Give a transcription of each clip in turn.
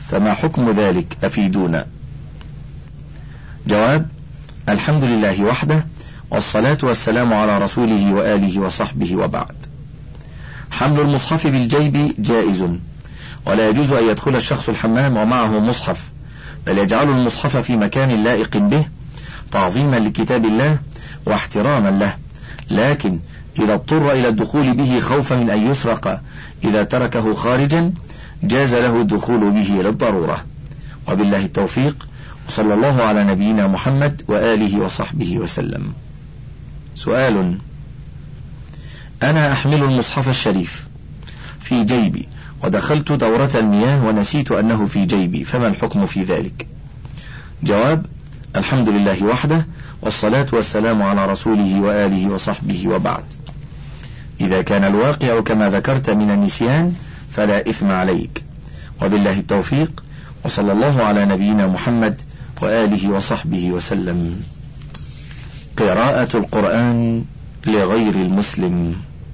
فما حكم ذلك؟ أفيدونا. جواب: الحمد لله وحده، والصلاة والسلام على رسوله وآله وصحبه، وبعد. حمل المصحف بالجيب جائز، ولا يجوز أن يدخل الشخص الحمام ومعه مصحف، بل يجعل المصحف في مكان لائق به تعظيما لكتاب الله واحتراما له، لكن إذا اضطر إلى الدخول به خوفا من أن يسرق إذا تركه خارجا جاز له الدخول به للضرورة. وبالله التوفيق، وصلى الله على نبينا محمد وآله وصحبه وسلم. سؤال: أنا أحمل المصحف الشريف في جيبي ودخلت دورة المياه ونسيت أنه في جيبي، فما الحكم في ذلك؟ جواب: الحمد لله وحده، والصلاة والسلام على رسوله وآله وصحبه، وبعد. إذا كان الواقع كما ذكرت من النسيان فلا إثم عليك، وبالله التوفيق، وصلى الله على نبينا محمد وآله وصحبه وسلم. قراءة القرآن لغير المسلم.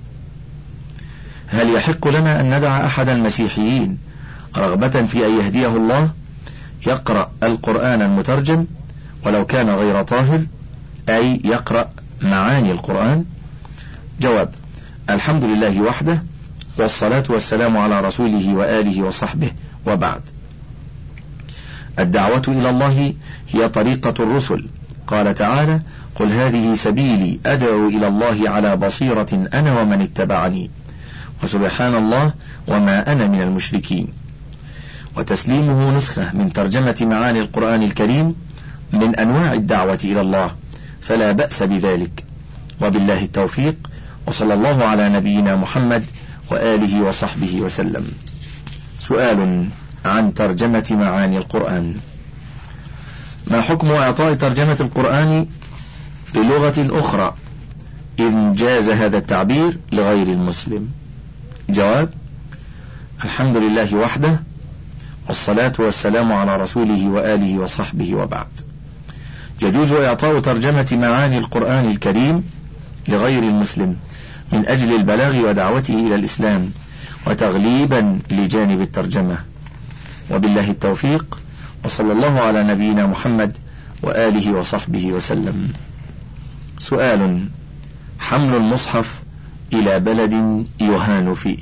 هل يحق لنا أن ندع أحد المسيحيين رغبة في أن يهديه الله يقرأ القرآن المترجم ولو كان غير طاهر، أي يقرأ معاني القرآن؟ جواب: الحمد لله وحده، والصلاة والسلام على رسوله وآله وصحبه، وبعد. الدعوة إلى الله هي طريقة الرسل، قال تعالى: قل هذه سبيلي أدعو إلى الله على بصيرة أنا ومن اتبعني، وسبحان الله وما أنا من المشركين. وتسليمه نسخة من ترجمة معاني القرآن الكريم من أنواع الدعوة إلى الله، فلا بأس بذلك، وبالله التوفيق، وصلى الله على نبينا محمد وآله وصحبه وسلم. سؤال عن ترجمة معاني القرآن: ما حكم إعطاء ترجمة القرآن بلغة أخرى إن جاز هذا التعبير لغير المسلم؟ جواب: الحمد لله وحده، والصلاة والسلام على رسوله وآله وصحبه، وبعد. يجوز إعطاء ترجمة معاني القرآن الكريم لغير المسلم من أجل البلاغ ودعوته إلى الإسلام وتغليبا لجانب الترجمة، وبالله التوفيق، وصلى الله على نبينا محمد وآله وصحبه وسلم. سؤال: حمل المصحف إلى بلد يهان فيه.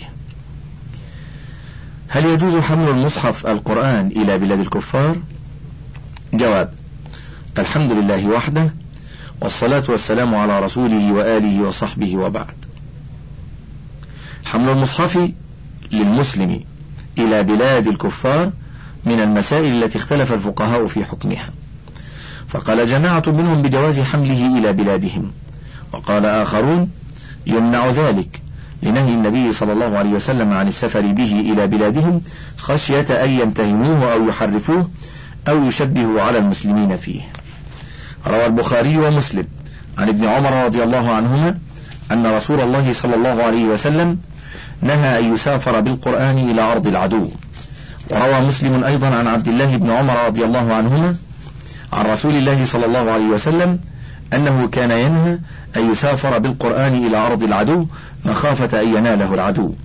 هل يجوز حمل المصحف القرآن إلى بلاد الكفار؟ جواب: الحمد لله وحده، والصلاة والسلام على رسوله وآله وصحبه، وبعد. حمل المصحف للمسلم إلى بلاد الكفار من المسائل التي اختلف الفقهاء في حكمها، فقال جماعة منهم بجواز حمله إلى بلادهم، وقال آخرون يمنع ذلك لنهي النبي صلى الله عليه وسلم عن السفر به إلى بلادهم خشية أن يمتهنوه أو يحرفوه أو يشبهوا على المسلمين فيه. روى البخاري ومسلم عن ابن عمر رضي الله عنهما أن رسول الله صلى الله عليه وسلم نهى أن يسافر بالقرآن إلى أرض العدو. وروى مسلم أيضا عن عبد الله بن عمر رضي الله عنهما عن رسول الله صلى الله عليه وسلم أنه كان ينهى أن يسافر بالقرآن إلى أرض العدو مخافة أن يناله العدو.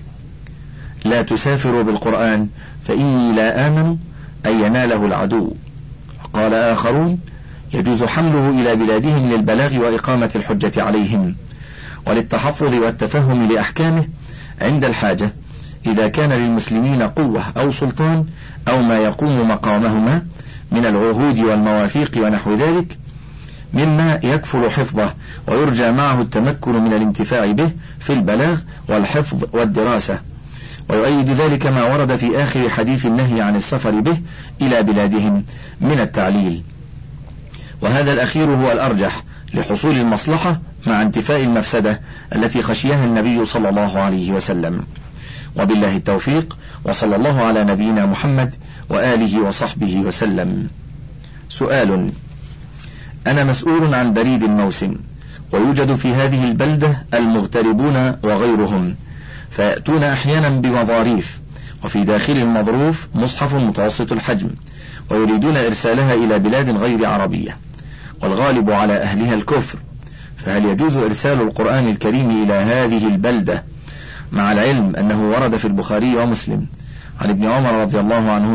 لا تسافروا بالقرآن فإني لا آمن أن يناله العدو. قال آخرون يجوز حمله إلى بلادهم للبلاغ وإقامة الحجة عليهم وللتحفظ والتفهم لأحكامه عند الحاجة، إذا كان للمسلمين قوة أو سلطان أو ما يقوم مقامهما من العهود والمواثيق ونحو ذلك مما يكفل حفظه ويرجى معه التمكن من الانتفاع به في البلاغ والحفظ والدراسة. ويؤيد ذلك ما ورد في آخر حديث النهي عن السفر به إلى بلادهم من التعليل، وهذا الأخير هو الأرجح لحصول المصلحة مع انتفاء المفسدة التي خشيها النبي صلى الله عليه وسلم. وبالله التوفيق، وصلى الله على نبينا محمد وآله وصحبه وسلم. سؤال: أنا مسؤول عن بريد الموسم، ويوجد في هذه البلدة المغتربون وغيرهم، فيأتون أحيانا بمظاريف، وفي داخل المظروف مصحف متوسط الحجم، ويريدون إرسالها إلى بلاد غير عربية، والغالب على أهلها الكفر، فهل يجوز إرسال القرآن الكريم إلى هذه البلدة، مع العلم أنه ورد في البخاري ومسلم عن ابن عمر رضي الله عنه